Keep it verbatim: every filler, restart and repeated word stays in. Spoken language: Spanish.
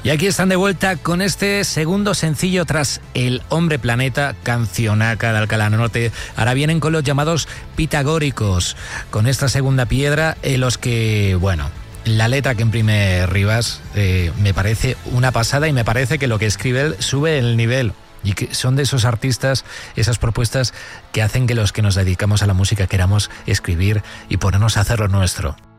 Y aquí están de vuelta con este segundo sencillo tras El Hombre Planeta, cancionaca de Alcalá Norte. Ahora vienen con los llamados pitagóricos, con esta segunda piedra en los que, bueno, la letra que imprime Rivas eh, me parece una pasada, y me parece que lo que escribe él sube el nivel. Y que son de esos artistas, esas propuestas que hacen que los que nos dedicamos a la música queramos escribir y ponernos a hacerlo nuestro.